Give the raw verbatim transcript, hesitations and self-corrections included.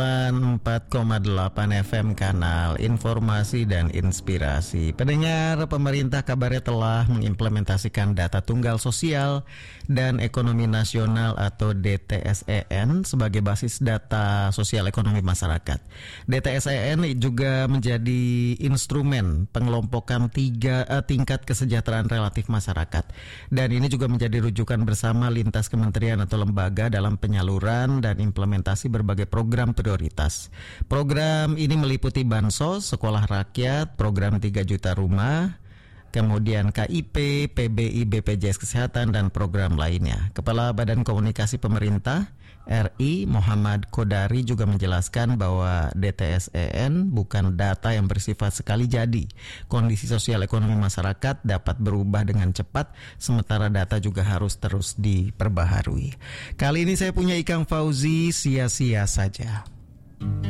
empat koma delapan F M Kanal Informasi dan Inspirasi. Pendengar, pemerintah kabarnya telah mengimplementasikan data tunggal sosial dan ekonomi nasional atau D T S E N sebagai basis data sosial ekonomi masyarakat. D T S E N juga menjadi instrumen pengelompokan tiga eh, tingkat kesejahteraan relatif masyarakat. Dan ini juga menjadi rujukan bersama lintas kementerian atau lembaga dalam penyaluran dan implementasi berbagai program prioritas. Program ini meliputi Bansos, Sekolah Rakyat, program tiga juta rumah, kemudian K I P, P B I, B P J S Kesehatan, dan program lainnya. Kepala Badan Komunikasi Pemerintah R I Muhammad Kodari juga menjelaskan bahwa D T S E N bukan data yang bersifat sekali jadi. Kondisi sosial ekonomi masyarakat dapat berubah dengan cepat, sementara data juga harus terus diperbaharui. Kali ini saya punya Ikang Fauzi, sia-sia saja.